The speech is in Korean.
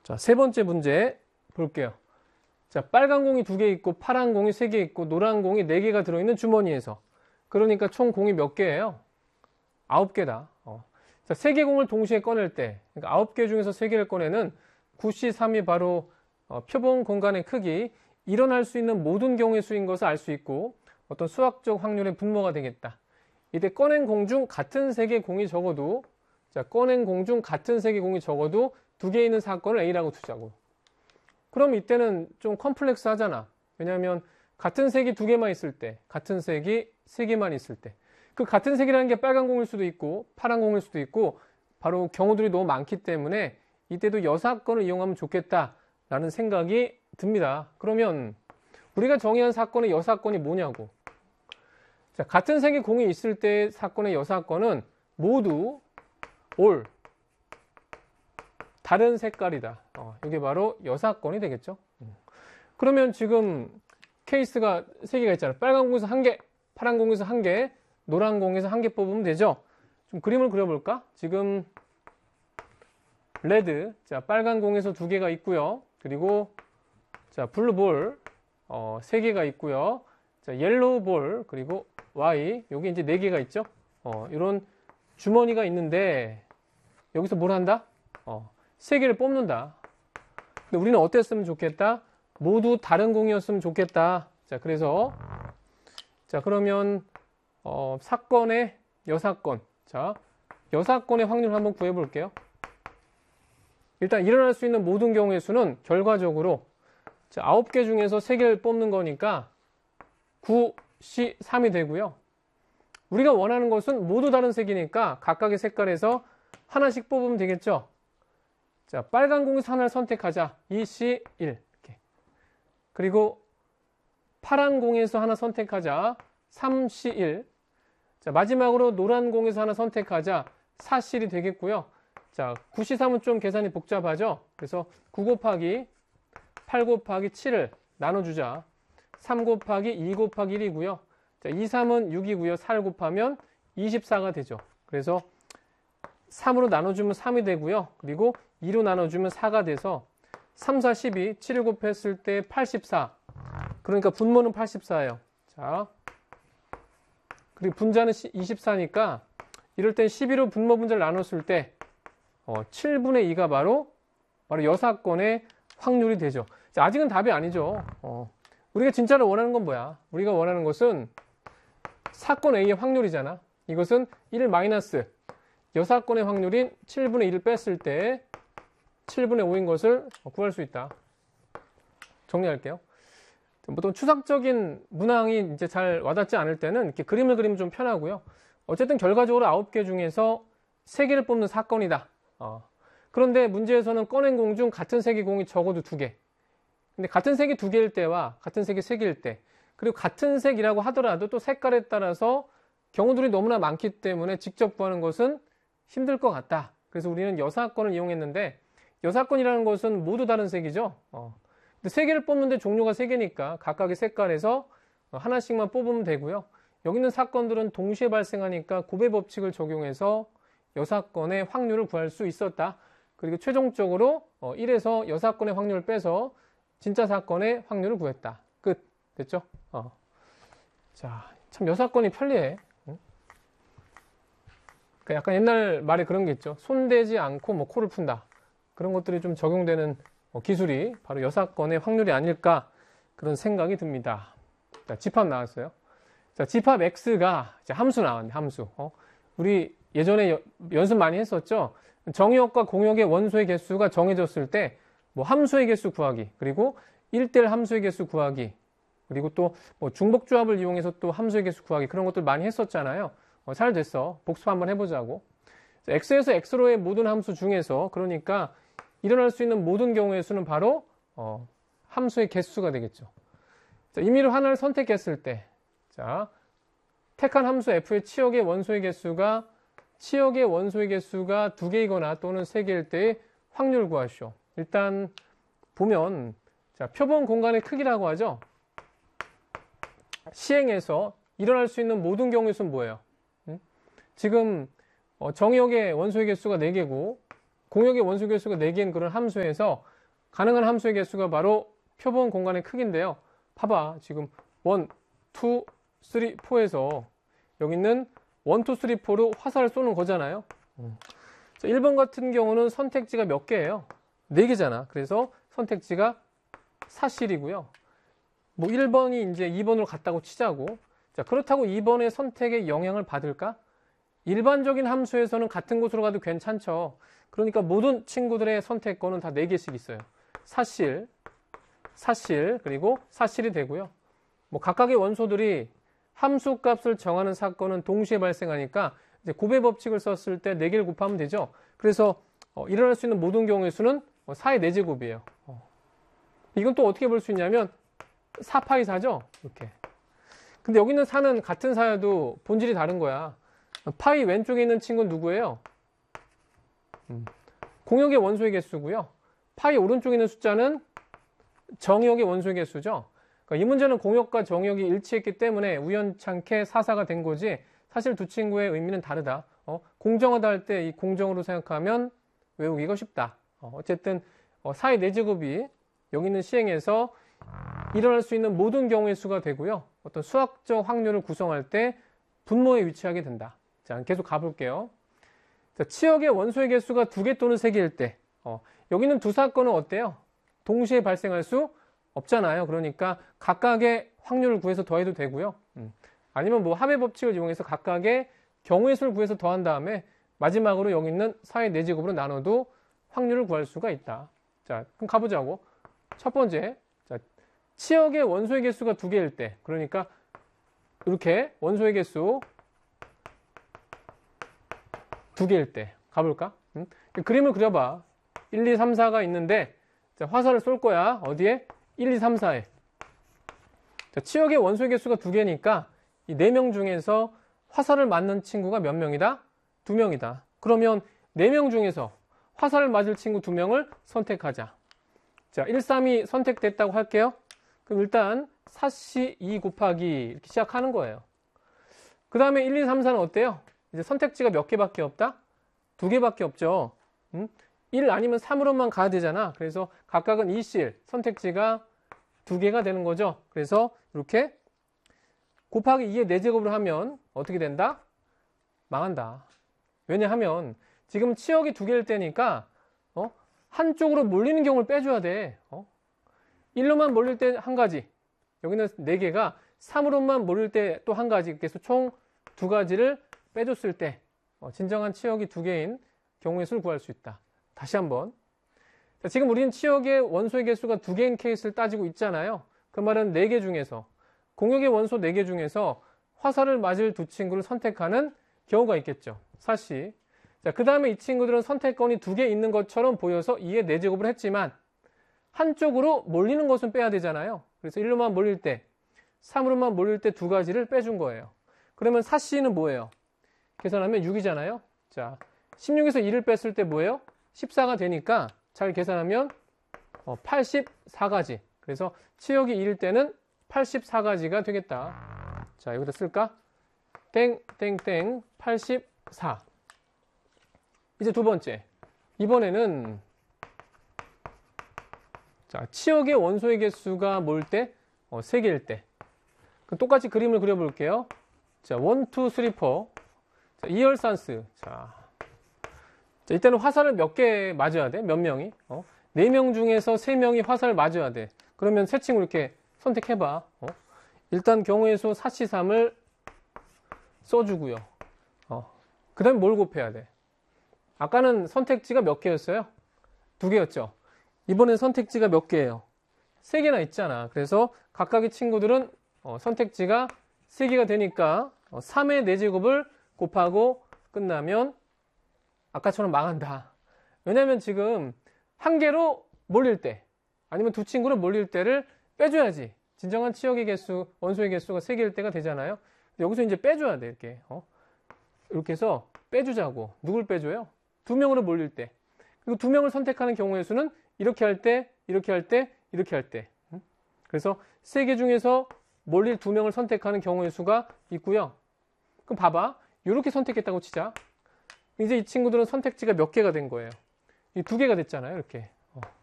자, 세 번째 문제 볼게요. 자, 빨간 공이 2개 있고 파란 공이 3개 있고 노란 공이 4개가 들어있는 주머니에서, 그러니까 총 공이 몇 개예요? 9개다. 자, 3개 공을 동시에 꺼낼 때, 그러니까 9개 중에서 3개를 꺼내는 9C3이 바로 표본 공간의 크기, 일어날 수 있는 모든 경우의 수인 것을 알 수 있고 어떤 수학적 확률의 분모가 되겠다. 이때 꺼낸 공 중 같은 색의 공이 적어도, 자, 꺼낸 공 중 같은 색의 공이 적어도 2개 있는 사건을 A라고 두자고. 그럼 이때는 좀 컴플렉스 하잖아. 왜냐하면 같은 색이 2개만 있을 때, 같은 색이 3개만 있을 때, 그 같은 색이라는 게 빨간 공일 수도 있고 파란 공일 수도 있고 바로 경우들이 너무 많기 때문에 이때도 여사건을 이용하면 좋겠다라는 생각이 듭니다. 그러면 우리가 정의한 사건의 여사건이 뭐냐고. 자, 같은 색의 공이 있을 때의 사건의 여사건은 모두 올 다른 색깔이다. 이게 바로 여사건이 되겠죠. 그러면 지금 케이스가 3개가 있잖아요. 빨간 공에서 1개, 파란 공에서 1개, 노란 공에서 1개 뽑으면 되죠. 좀 그림을 그려볼까? 지금 레드, 자, 빨간 공에서 2개가 있고요. 그리고 자, 블루볼 3개가 있고요. 자, 옐로우볼, 그리고 Y, 여기 이제 4개가 있죠. 이런 주머니가 있는데 여기서 뭘 한다? 3개를 뽑는다. 근데 우리는 어땠으면 좋겠다? 모두 다른 공이었으면 좋겠다. 자, 그래서 자, 그러면 사건의 여사건. 자, 여사건의 확률 한번 구해 볼게요. 일단 일어날 수 있는 모든 경우의 수는 결과적으로, 자, 9개 중에서 3개를 뽑는 거니까 9C3이 되고요. 우리가 원하는 것은 모두 다른 색이니까 각각의 색깔에서 하나씩 뽑으면 되겠죠. 자, 빨간 공에서 하나를 선택하자. 2C1 이렇게. 그리고 파란 공에서 하나 선택하자. 3C1. 자, 마지막으로 노란 공에서 하나 선택하자. 4C1이 되겠고요. 자, 9C3은 좀 계산이 복잡하죠. 그래서 9 곱하기 8 곱하기 7을 나눠주자. 3 곱하기 2 곱하기 1이고요. 자, 2, 3은 6이고요. 4를 곱하면 24가 되죠. 그래서 3으로 나눠주면 3이 되고요. 그리고 2로 나눠주면 4가 돼서 3, 4, 12, 7을 곱했을 때 84. 그러니까 분모는 84예요. 자, 그리고 분자는 24니까 이럴 땐 12로 분모 분자를 나눴을 때 7분의 2가 바로 여사건의 확률이 되죠. 자, 아직은 답이 아니죠. 우리가 진짜로 원하는 건 뭐야? 우리가 원하는 것은 사건 A의 확률이잖아. 이것은 1 마이너스 여사건의 확률인 7분의 1을 뺐을 때 7분의 5인 것을 구할 수 있다. 정리할게요. 보통 추상적인 문항이 이제 잘 와닿지 않을 때는 이렇게 그림을 그리면 좀 편하고요. 어쨌든 결과적으로 9개 중에서 3개를 뽑는 사건이다. 그런데 문제에서는 꺼낸 공 중 같은 색의 공이 적어도 2개. 근데 같은 색이 2개일 때와 같은 색이 3개일 때, 그리고 같은 색이라고 하더라도 또 색깔에 따라서 경우들이 너무나 많기 때문에 직접 구하는 것은 힘들 것 같다. 그래서 우리는 여사건을 이용했는데, 여사건이라는 것은 모두 다른 색이죠. 근데 3개를 뽑는데 종류가 3개니까 각각의 색깔에서 하나씩만 뽑으면 되고요. 여기 있는 사건들은 동시에 발생하니까 곱의 법칙을 적용해서 여사건의 확률을 구할 수 있었다. 그리고 최종적으로 1에서 여사건의 확률을 빼서 진짜 사건의 확률을 구했다. 끝. 됐죠? 자, 참 여사건이 편리해. 응? 그러니까 약간 옛날 말에 그런 게 있죠. 손대지 않고 뭐 코를 푼다. 그런 것들이 좀 적용되는 기술이 바로 여사건의 확률이 아닐까, 그런 생각이 듭니다. 자, 집합 나왔어요. 자, 집합 X가 이제 함수 나왔네, 함수. 우리 예전에 연습 많이 했었죠. 정의역과 공역의 원소의 개수가 정해졌을 때 뭐 함수의 개수 구하기, 그리고 1대1 함수의 개수 구하기, 그리고 또 뭐 중복조합을 이용해서 또 함수의 개수 구하기, 그런 것들 많이 했었잖아요. 잘 됐어. 복습 한번 해보자고. X에서 X로의 모든 함수 중에서, 그러니까 일어날 수 있는 모든 경우의 수는 바로 함수의 개수가 되겠죠. 자, 임의로 하나를 선택했을 때, 자, 택한 함수 f의 치역의 원소의 개수가 2개이거나 또는 3개일 때의 확률 구하시오. 일단 보면, 자, 표본 공간의 크기라고 하죠. 시행에서 일어날 수 있는 모든 경우의 수는 뭐예요? 지금 정의역의 원소의 개수가 4개고 공역의 원소의 개수가 4개인 그런 함수에서 가능한 함수의 개수가 바로 표본 공간의 크기인데요. 봐봐. 지금 1, 2, 3, 4에서 여기 있는 1, 2, 3, 4로 화살을 쏘는 거잖아요. 자, 1번 같은 경우는 선택지가 몇 개예요? 4개잖아. 그래서 선택지가 사실이고요. 뭐 1번이 이제 2번으로 갔다고 치자고. 자, 그렇다고 2번의 선택에 영향을 받을까? 일반적인 함수에서는 같은 곳으로 가도 괜찮죠. 그러니까 모든 친구들의 선택권은 다 4개씩 있어요. 사실, 그리고 사실이 되고요. 뭐 각각의 원소들이 함수 값을 정하는 사건은 동시에 발생하니까 이제 곱의 법칙을 썼을 때 4개를 곱하면 되죠. 그래서 일어날 수 있는 모든 경우의 수는 4의 4제곱이에요. 이건 또 어떻게 볼 수 있냐면 4파이 4죠? 이렇게. 근데 여기 있는 4는 같은 4여도 본질이 다른 거야. 파이 왼쪽에 있는 친구는 누구예요? 공역의 원소의 개수고요. 파이 오른쪽에 있는 숫자는 정역의 원소의 개수죠. 그러니까 이 문제는 공역과 정역이 일치했기 때문에 우연찮게 4가 된 거지 사실 두 친구의 의미는 다르다. 공정하다 할 때 이 공정으로 생각하면 외우기가 쉽다. 어쨌든 4의 4제곱이 여기 있는 시행에서 일어날 수 있는 모든 경우의 수가 되고요. 어떤 수학적 확률을 구성할 때 분모에 위치하게 된다. 자, 계속 가볼게요. 자, 치역의 원소의 개수가 2개 또는 3개일 때 여기 있는 두 사건은 어때요? 동시에 발생할 수 없잖아요. 그러니까 각각의 확률을 구해서 더해도 되고요. 아니면 뭐 합의 법칙을 이용해서 각각의 경우의 수를 구해서 더한 다음에 마지막으로 여기 있는 4의 4제곱으로 나눠도 확률을 구할 수가 있다. 자, 그럼 가보자고. 첫 번째, 자, 치역의 원소의 개수가 2개일 때, 그러니까 이렇게 원소의 개수 2개일 때 가볼까? 그림을 그려봐. 1, 2, 3, 4가 있는데 자, 화살을 쏠 거야. 어디에? 1, 2, 3, 4에. 자, 치역의 원소의 개수가 2개니까 이 4명 중에서 화살을 맞는 친구가 몇 명이다? 2명이다. 그러면 4명 중에서 화살을 맞을 친구 2명을 선택하자. 자, 1, 3이 선택됐다고 할게요. 그럼 일단 4C 2 곱하기 이렇게 시작하는 거예요. 그 다음에 1, 2, 3, 4는 어때요? 이제 선택지가 몇 개밖에 없다? 2개밖에 없죠. 1 아니면 3으로만 가야 되잖아. 그래서 각각은 2C1 선택지가 2개가 되는 거죠. 그래서 이렇게 곱하기 2의 4제곱을 하면 어떻게 된다? 망한다. 왜냐하면 지금 치역이 2개일 때니까 한쪽으로 몰리는 경우를 빼줘야 돼. 1로만 몰릴 때 한 가지. 여기는 4개가 3으로만 몰릴 때 또 한 가지. 그래서 총 2가지를 빼줬을 때 진정한 치역이 2개인 경우의 수를 구할 수 있다. 다시 한번. 자, 지금 우리는 치역의 원소의 개수가 2개인 케이스를 따지고 있잖아요. 그 말은 4개 중에서 공역의 원소 4개 중에서 화살을 맞을 두 친구를 선택하는 경우가 있겠죠. 사실. 자, 그 다음에 이 친구들은 선택권이 2개 있는 것처럼 보여서 2의 4제곱을 했지만 한쪽으로 몰리는 것은 빼야 되잖아요. 그래서 1로만 몰릴 때, 3으로만 몰릴 때 2가지를 빼준 거예요. 그러면 4C는 뭐예요? 계산하면 6이잖아요. 자, 16에서 2를 뺐을 때 뭐예요? 14가 되니까 잘 계산하면 84가지. 그래서 치역이 2일 때는 84가지가 되겠다. 자, 여기다 쓸까? 땡땡땡 84. 이제 두 번째. 이번에는 자, 치역의 원소의 개수가 뭘 때? 3개일 때. 똑같이 그림을 그려볼게요. 자, 1, 2, 3, 4. 자, 이열산스. 자, 이때는 화살을 몇 개 맞아야 돼? 몇 명이? 4명 중에서 3명이 화살을 맞아야 돼. 그러면 세 친구 이렇게 선택해봐. 일단 경우의 수 4C3을 써주고요. 그 다음에 뭘 곱해야 돼? 아까는 선택지가 몇 개였어요? 2개였죠. 이번엔 선택지가 몇 개예요? 3개나 있잖아. 그래서 각각의 친구들은 선택지가 3개가 되니까 3의 4제곱을 곱하고 끝나면 아까처럼 망한다. 왜냐면 지금 한 개로 몰릴 때 아니면 두 친구를 몰릴 때를 빼줘야지. 진정한 치역의 개수, 원소의 개수가 3개일 때가 되잖아요. 여기서 이제 빼줘야 돼. 이렇게. 이렇게 해서 빼주자고. 누굴 빼줘요? 2명으로 몰릴 때. 그리고 2명을 선택하는 경우의 수는 이렇게 할 때, 이렇게 할 때, 이렇게 할 때. 그래서 3개 중에서 몰릴 2명을 선택하는 경우의 수가 있고요. 그럼 봐봐. 이렇게 선택했다고 치자. 이제 이 친구들은 선택지가 몇 개가 된 거예요? 이 2개가 됐잖아요. 이렇게.